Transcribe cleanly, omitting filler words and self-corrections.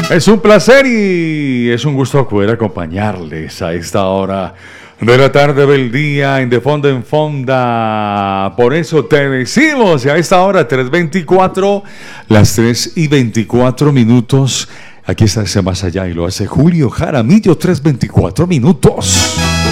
Es un placer y es un gusto poder acompañarles a esta hora de la tarde del día en De Fonda en Fonda. Por eso te decimos, y a esta hora 3:24, las 3:24 minutos. Aquí está ese Más Allá y lo hace Julio Jaramillo, 3:24 minutos.